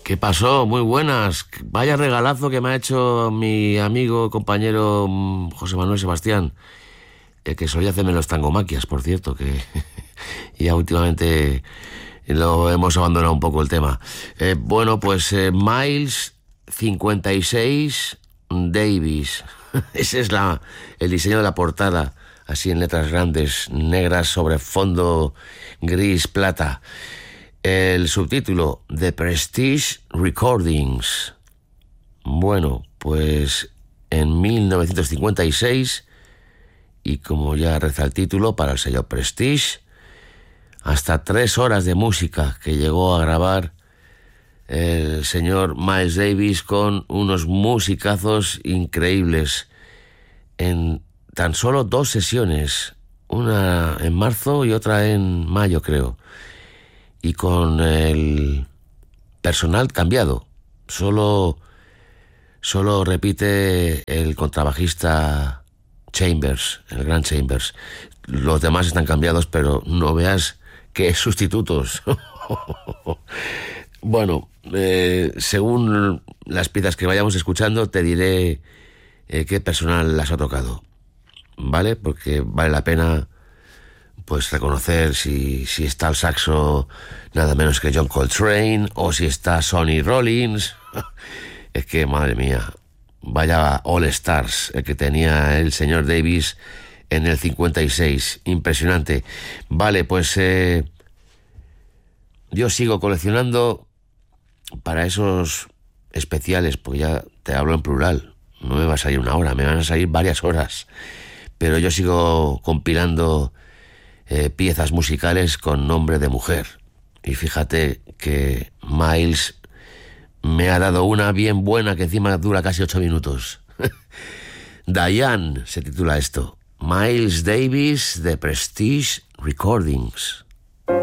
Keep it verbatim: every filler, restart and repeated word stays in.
¿Qué pasó? Muy buenas. Vaya regalazo que me ha hecho mi amigo, compañero mm, José Manuel Sebastián, el que solía hacerme los tangomaquias, por cierto, que ya últimamente lo hemos abandonado un poco el tema. Eh, bueno, pues eh, Miles cincuenta y seis Davis. Ese es la, el diseño de la portada, así en letras grandes, negras sobre fondo gris plata. El subtítulo, The Prestige Recordings. Bueno, pues en mil novecientos cincuenta y seis, y como ya reza el título, para el sello Prestige, hasta tres horas de música que llegó a grabar el señor Miles Davis con unos musicazos increíbles en tan solo dos sesiones, una en marzo y otra en mayo, creo. Y con el personal cambiado. Solo, solo repite el contrabajista Chambers, el gran Chambers. Los demás están cambiados, pero no veas qué sustitutos. Bueno, eh, según las piezas que vayamos escuchando, te diré eh, qué personal las ha tocado, ¿vale? Porque vale la pena pues reconocer si, si está el saxo nada menos que John Coltrane, o si está Sonny Rollins. Es que, madre mía, vaya All Stars el que tenía el señor Davis en el cincuenta y seis. Impresionante. Vale, pues eh, yo sigo coleccionando para esos especiales, porque ya te hablo en plural. No me va a salir una hora, me van a salir varias horas. Pero yo sigo compilando Eh, piezas musicales con nombre de mujer. Y fíjate que Miles me ha dado una bien buena que encima dura casi ocho minutos. Diane se titula esto. Miles Davis, The Prestige Recordings.